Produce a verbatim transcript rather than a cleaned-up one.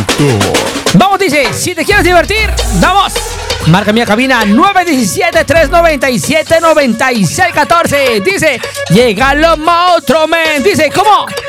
productor. Vamos, dice, si te quieres divertir, vamos. Marca mi cabina nueve uno siete, tres nueve siete, nueve seis uno cuatro. Dice, llega lo otro men. Dice, ¿cómo?